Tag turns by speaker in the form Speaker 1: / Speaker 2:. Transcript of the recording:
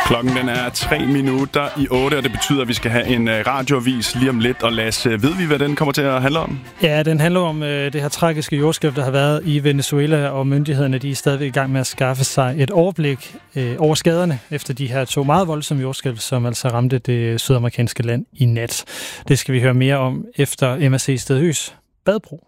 Speaker 1: Klokken den er 7:03, og det betyder, at vi skal have en radioavis lige om lidt. Og Lasse, ved vi, hvad den kommer til at handle om?
Speaker 2: Ja, den handler om det her tragiske jordskælv, der har været i Venezuela, og myndighederne de er stadigvæk i gang med at skaffe sig et overblik over skaderne efter de her 2 meget voldsomme jordskælv, som altså ramte det sydamerikanske land i nat. Det skal vi høre mere om efter MRC Stedhus Badbro.